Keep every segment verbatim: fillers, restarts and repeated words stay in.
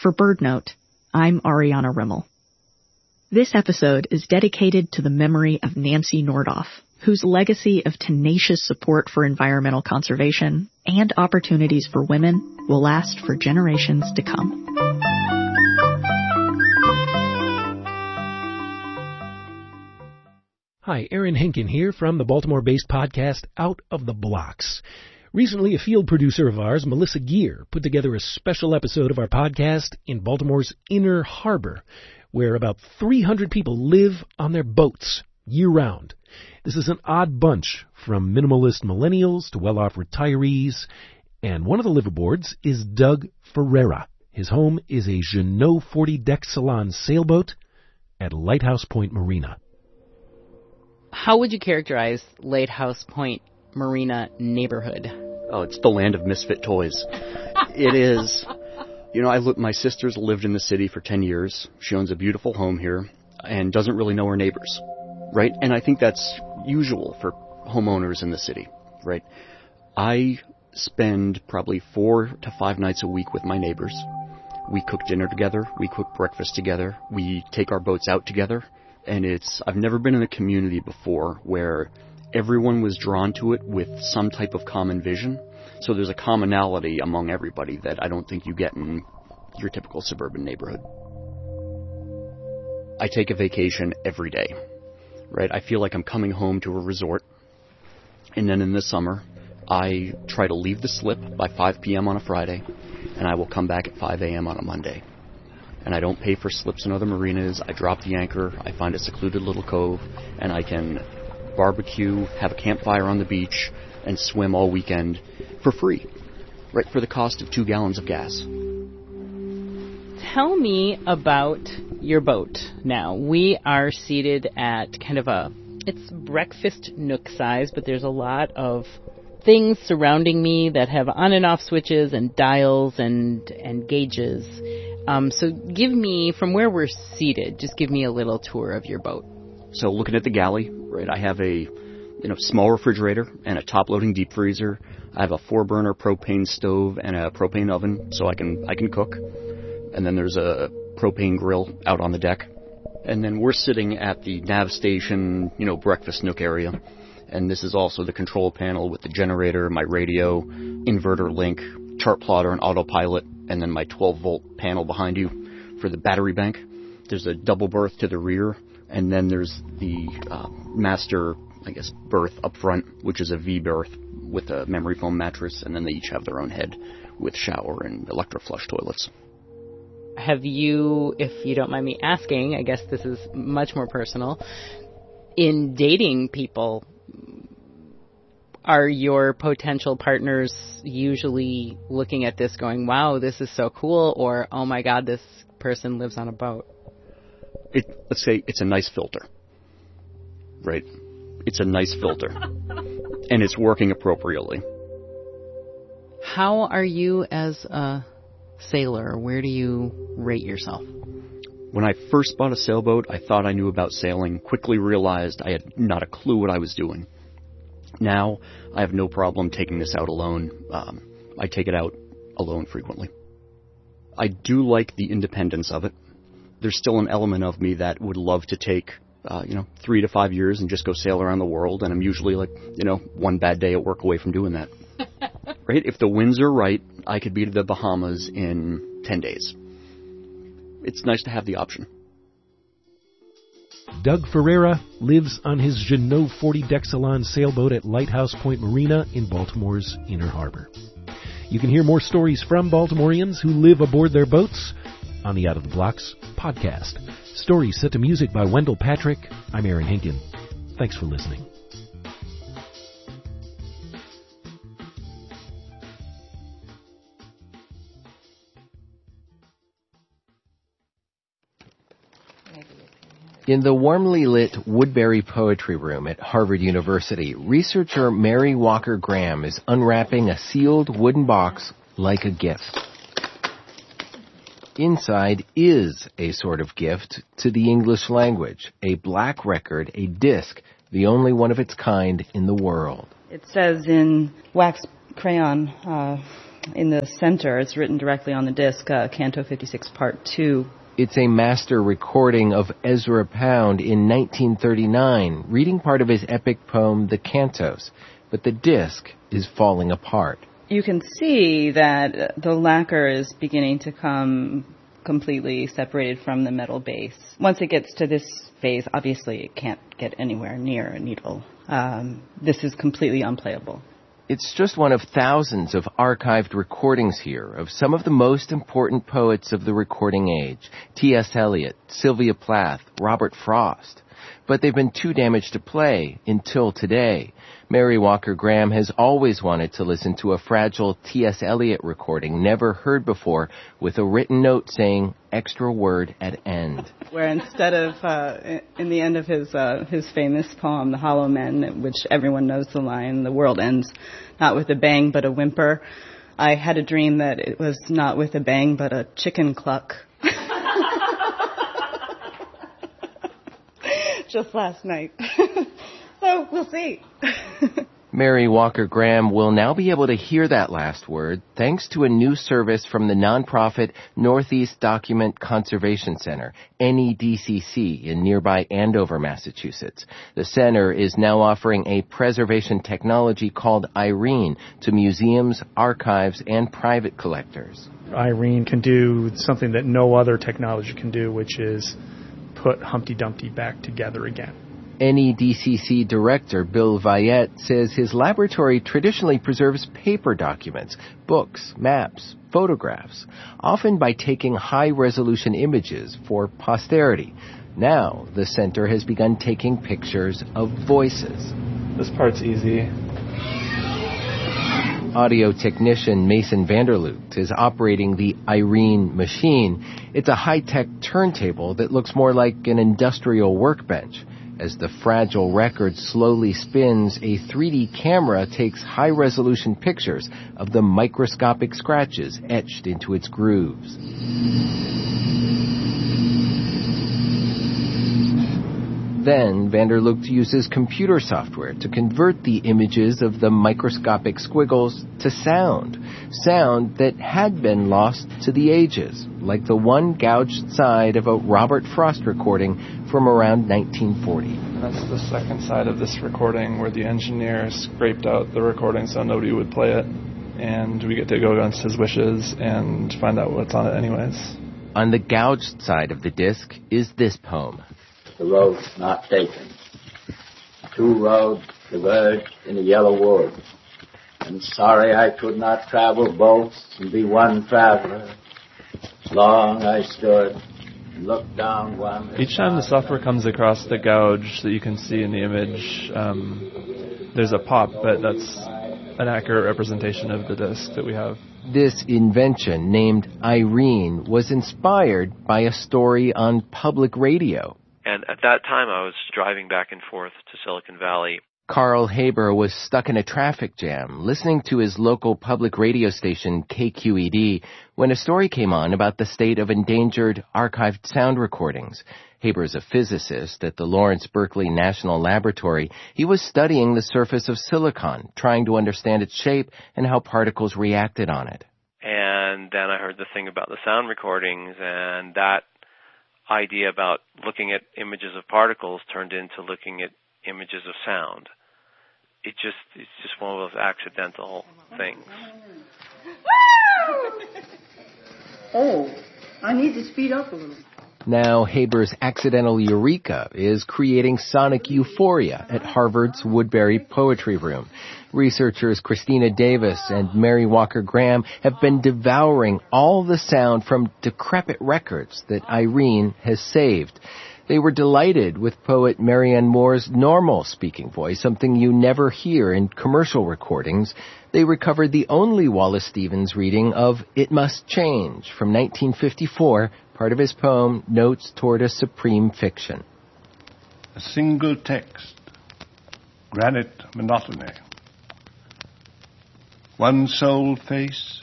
For BirdNote, I'm Ariana Rimmel. This episode is dedicated to the memory of Nancy Nordoff, whose legacy of tenacious support for environmental conservation and opportunities for women will last for generations to come. Hi, Aaron Hinken here from the Baltimore-based podcast Out of the Blocks. Recently, a field producer of ours, Melissa Geer, put together a special episode of our podcast in Baltimore's Inner Harbor, where about three hundred people live on their boats year-round. This is an odd bunch, from minimalist millennials to well-off retirees, and one of the liveaboards is Doug Ferreira. His home is a Jeanneau forty-deck salon sailboat at Lighthouse Point Marina. How would you characterize Lighthouse Point Marina neighborhood? Oh, it's the land of misfit toys. It is. You know, I look, my sister's lived in the city for ten years. She owns a beautiful home here and doesn't really know her neighbors, right? And I think that's usual for homeowners in the city, right? I spend probably four to five nights a week with my neighbors. We cook dinner together. We cook breakfast together. We take our boats out together. And it's, I've never been in a community before where everyone was drawn to it with some type of common vision. So there's a commonality among everybody that I don't think you get in your typical suburban neighborhood. I take a vacation every day, right? I feel like I'm coming home to a resort. And then in the summer, I try to leave the slip by five p.m. on a Friday, and I will come back at five a.m. on a Monday. And I don't pay for slips in other marinas. I drop the anchor, I find a secluded little cove, and I can barbecue, have a campfire on the beach, and swim all weekend for free, right, for the cost of two gallons of gas. Tell me about your boat now. We are seated at kind of a, it's breakfast nook size, but there's a lot of things surrounding me that have on and off switches and dials and, and gauges. Um, so give me, from where we're seated, just give me a little tour of your boat. So looking at the galley, right, I have a, you know, small refrigerator and a top-loading deep freezer. I have a four-burner propane stove and a propane oven, so I can I can cook. And then there's a propane grill out on the deck. And then we're sitting at the nav station, you know, breakfast nook area. And this is also the control panel with the generator, my radio, inverter link, chart plotter, and autopilot, and then my twelve-volt panel behind you for the battery bank. There's a double berth to the rear, and then there's the uh, master, I guess, berth up front, which is a V berth with a memory foam mattress, and then they each have their own head with shower and electro-flush toilets. Have you, if you don't mind me asking, I guess this is much more personal, in dating people, are your potential partners usually looking at this going, wow, this is so cool, or, oh my God, this person lives on a boat? It, let's say it's a nice filter, right? It's a nice filter, and it's working appropriately. How are you as a sailor? Where do you rate yourself? When I first bought a sailboat, I thought I knew about sailing, quickly realized I had not a clue what I was doing. Now, I have no problem taking this out alone. Um, I take it out alone frequently. I do like the independence of it. There's still an element of me that would love to take, uh, you know, three to five years and just go sail around the world, and I'm usually like, you know, one bad day at work away from doing that. Right? If the winds are right, I could be to the Bahamas in ten days. It's nice to have the option. Doug Ferreira lives on his Jeanneau forty-deck salon sailboat at Lighthouse Point Marina in Baltimore's Inner Harbor. You can hear more stories from Baltimoreans who live aboard their boats on the Out of the Blocks podcast. Stories set to music by Wendell Patrick. I'm Aaron Hinken. Thanks for listening. In the warmly lit Woodbury Poetry Room at Harvard University, researcher Mary Walker Graham is unwrapping a sealed wooden box like a gift. Inside is a sort of gift to the English language, a black record, a disc, the only one of its kind in the world. It says in wax crayon, uh, in the center, it's written directly on the disc, uh, Canto fifty-six, Part two. It's a master recording of Ezra Pound in nineteen thirty-nine, reading part of his epic poem, The Cantos. But the disc is falling apart. You can see that the lacquer is beginning to come completely separated from the metal base. Once it gets to this phase, obviously it can't get anywhere near a needle. Um, this is completely unplayable. It's just one of thousands of archived recordings here of some of the most important poets of the recording age. T S. Eliot, Sylvia Plath, Robert Frost. But they've been too damaged to play until today. Mary Walker Graham has always wanted to listen to a fragile T S. Eliot recording never heard before with a written note saying, extra word at end. Where instead of, uh, in the end of his uh, his famous poem, The Hollow Men, which everyone knows the line, the world ends not with a bang but a whimper, I had a dream that it was not with a bang but a chicken cluck. Just last night. So we'll see. Mary Walker Graham will now be able to hear that last word thanks to a new service from the nonprofit Northeast Document Conservation Center, N E D C C, in nearby Andover, Massachusetts. The center is now offering a preservation technology called Irene to museums, archives, and private collectors. Irene can do something that no other technology can do, which is put Humpty Dumpty back together again. N E D C C Director Bill Viette says his laboratory traditionally preserves paper documents, books, maps, photographs, often by taking high-resolution images for posterity. Now, the center has begun taking pictures of voices. This part's easy. Audio technician Mason Vanderloot is operating the Irene machine. It's a high-tech turntable that looks more like an industrial workbench. As the fragile record slowly spins, a three D camera takes high-resolution pictures of the microscopic scratches etched into its grooves. Then, Vanderloot uses computer software to convert the images of the microscopic squiggles to sound. Sound that had been lost to the ages, like the one gouged side of a Robert Frost recording from around nineteen forty. And that's the second side of this recording where the engineer scraped out the recording so nobody would play it. And we get to go against his wishes and find out what's on it anyways. On the gouged side of the disc is this poem. The road not taken. Two roads diverged in a yellow wood. And sorry I could not travel both and be one traveler. Long I stood and looked down one. Each time the software comes across the gouge that you can see in the image, um, there's a pop, but that's an accurate representation of the disc that we have. This invention, named Irene, was inspired by a story on public radio. And at that time, I was driving back and forth to Silicon Valley. Carl Haber was stuck in a traffic jam, listening to his local public radio station, K Q E D, when a story came on about the state of endangered archived sound recordings. Haber is a physicist at the Lawrence Berkeley National Laboratory. He was studying the surface of silicon, trying to understand its shape and how particles reacted on it. And then I heard the thing about the sound recordings, and that idea about looking at images of particles turned into looking at images of sound. It just it's just one of those accidental things. Oh, I need to speed up a little. Now, Haber's accidental eureka is creating sonic euphoria at Harvard's Woodbury Poetry Room. Researchers Christina Davis and Mary Walker Graham have been devouring all the sound from decrepit records that Irene has saved. They were delighted with poet Marianne Moore's normal speaking voice, something you never hear in commercial recordings. They recovered the only Wallace Stevens reading of It Must Change from nineteen fifty-four, part of his poem Notes Toward a Supreme Fiction. A single text, granite monotony. One sole face,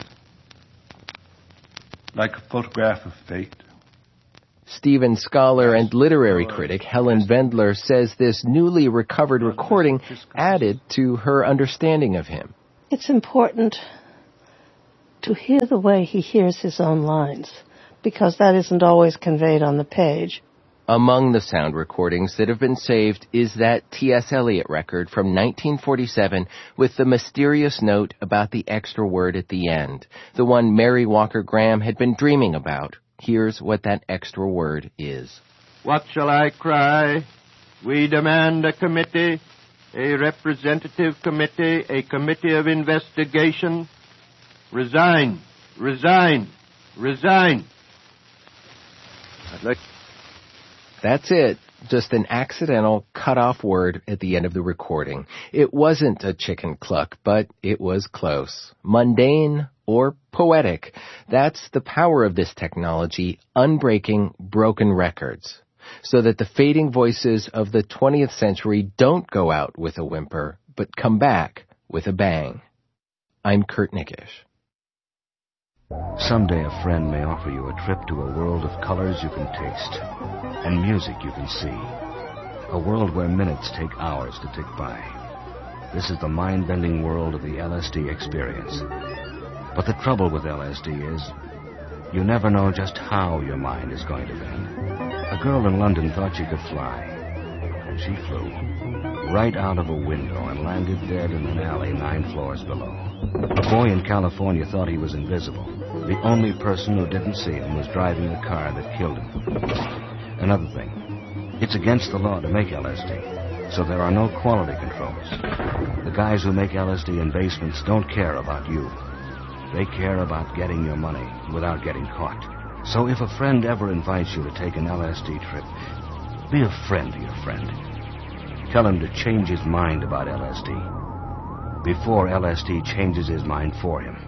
like a photograph of fate. Stephen scholar and literary critic Helen Vendler says this newly recovered recording added to her understanding of him. It's important to hear the way he hears his own lines, because that isn't always conveyed on the page. Among the sound recordings that have been saved is that T S. Eliot record from nineteen forty-seven with the mysterious note about the extra word at the end, the one Mary Walker Graham had been dreaming about. Here's what that extra word is. What shall I cry? We demand a committee, a representative committee, a committee of investigation. Resign, resign, resign. I'd like... That's it. Just an accidental cut-off word at the end of the recording. It wasn't a chicken cluck, but it was close. Mundane or poetic. That's the power of this technology, unbreaking broken records, so that the fading voices of the twentieth century don't go out with a whimper, but come back with a bang. I'm Kurt Nickish. Someday a friend may offer you a trip to a world of colors you can taste and music you can see. A world where minutes take hours to tick by. This is the mind-bending world of the L S D experience. But the trouble with L S D is you never know just how your mind is going to be. A girl in London thought she could fly. She flew right out of a window and landed dead in an alley nine floors below. A boy in California thought he was invisible. The only person who didn't see him was driving the car that killed him. Another thing, it's against the law to make L S D, so there are no quality controls. The guys who make L S D in basements don't care about you. They care about getting your money without getting caught. So if a friend ever invites you to take an L S D trip, be a friend to your friend. Tell him to change his mind about L S D before L S D changes his mind for him.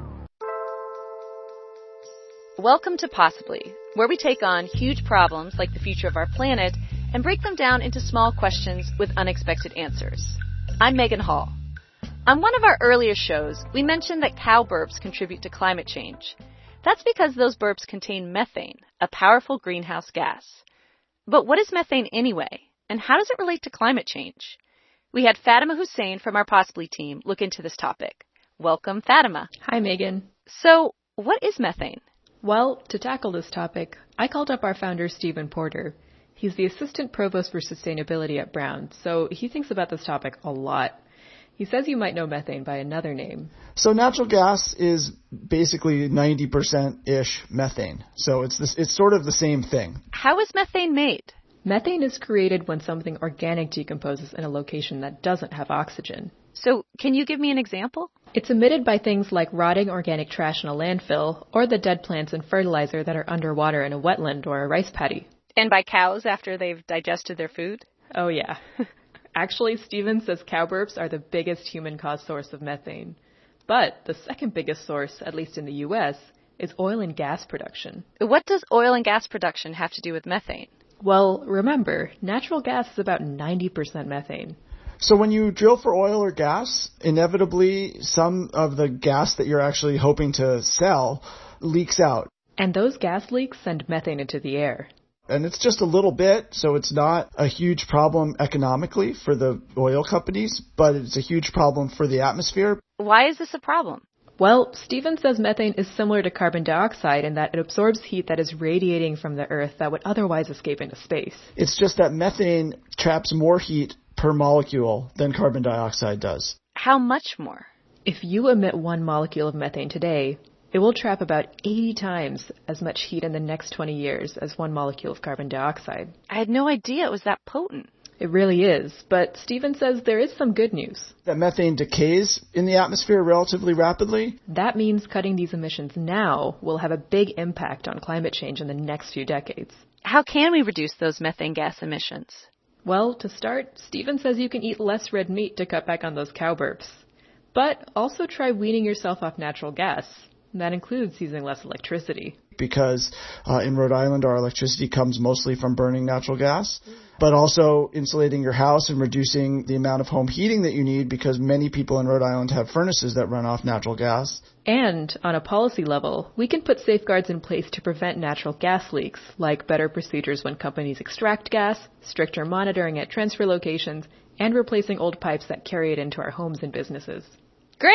Welcome to Possibly, where we take on huge problems like the future of our planet and break them down into small questions with unexpected answers. I'm Megan Hall. On one of our earlier shows, we mentioned that cow burps contribute to climate change. That's because those burps contain methane, a powerful greenhouse gas. But what is methane anyway, and how does it relate to climate change? We had Fatima Hussein from our Possibly team look into this topic. Welcome, Fatima. Hi, Megan. So, what is methane? Well, to tackle this topic, I called up our founder, Stephen Porter. He's the Assistant Provost for Sustainability at Brown, so he thinks about this topic a lot. He says you might know methane by another name. So natural gas is basically ninety percent-ish methane. So it's this, it's sort of the same thing. How is methane made? Methane is created when something organic decomposes in a location that doesn't have oxygen. So can you give me an example? It's emitted by things like rotting organic trash in a landfill or the dead plants and fertilizer that are underwater in a wetland or a rice paddy. And by cows after they've digested their food? Oh, yeah. Actually, Stephen says cow burps are the biggest human-caused source of methane. But the second biggest source, at least in the U S, is oil and gas production. What does oil and gas production have to do with methane? Well, remember, natural gas is about ninety percent methane. So when you drill for oil or gas, inevitably some of the gas that you're actually hoping to sell leaks out. And those gas leaks send methane into the air. And it's just a little bit, so it's not a huge problem economically for the oil companies, but it's a huge problem for the atmosphere. Why is this a problem? Well, Stephen says methane is similar to carbon dioxide in that it absorbs heat that is radiating from the Earth that would otherwise escape into space. It's just that methane traps more heat per molecule than carbon dioxide does. How much more? If you emit one molecule of methane today, it will trap about eighty times as much heat in the next twenty years as one molecule of carbon dioxide. I had no idea it was that potent. It really is, but Stephen says there is some good news. That methane decays in the atmosphere relatively rapidly. That means cutting these emissions now will have a big impact on climate change in the next few decades. How can we reduce those methane gas emissions? Well, to start, Stephen says you can eat less red meat to cut back on those cow burps. But also try weaning yourself off natural gas. That includes using less electricity. Because uh, in Rhode Island, our electricity comes mostly from burning natural gas, but also insulating your house and reducing the amount of home heating that you need because many people in Rhode Island have furnaces that run off natural gas. And on a policy level, we can put safeguards in place to prevent natural gas leaks, like better procedures when companies extract gas, stricter monitoring at transfer locations, and replacing old pipes that carry it into our homes and businesses. Great!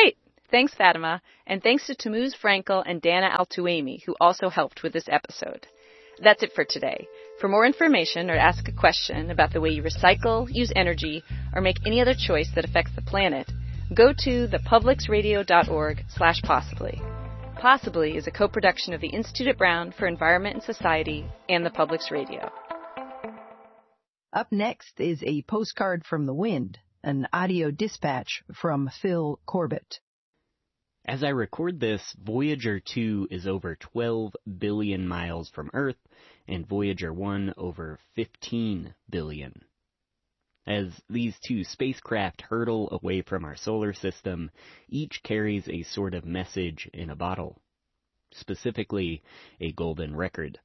Thanks, Fatima, and thanks to Tamuz Frankel and Dana Altuemi, who also helped with this episode. That's it for today. For more information or to ask a question about the way you recycle, use energy, or make any other choice that affects the planet, go to thepublicsradio.org slash possibly. Possibly is a co-production of the Institute at Brown for Environment and Society and the Publics Radio. Up next is a postcard from the wind, an audio dispatch from Phil Corbett. As I record this, Voyager two is over twelve billion miles from Earth, and Voyager one over fifteen billion. As these two spacecraft hurtle away from our solar system, each carries a sort of message in a bottle, specifically a golden record.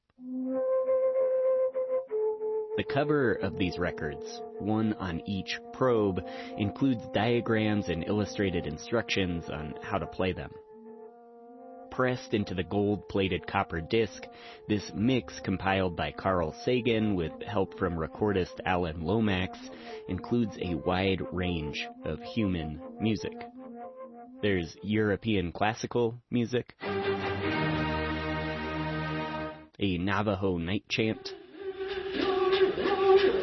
The cover of these records, one on each probe, includes diagrams and illustrated instructions on how to play them. Pressed into the gold-plated copper disc, this mix compiled by Carl Sagan with help from recordist Alan Lomax includes a wide range of human music. There's European classical music, a Navajo night chant,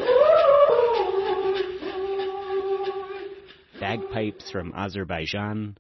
bagpipes from Azerbaijan,